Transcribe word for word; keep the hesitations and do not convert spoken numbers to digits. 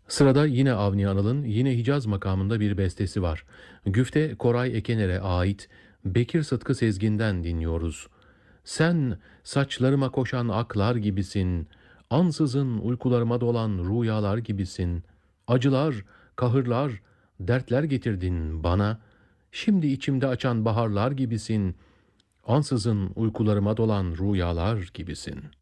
Sırada yine Avni Anıl'ın yine Hicaz makamında bir bestesi var. Güfte Koray Ekener'e ait Bekir Sıtkı Sezgin'den dinliyoruz. Sen saçlarıma koşan aklar gibisin, ansızın uykularıma dolan rüyalar gibisin. Acılar, kahırlar, dertler getirdin bana. Şimdi içimde açan baharlar gibisin, ansızın uykularıma dolan rüyalar gibisin.''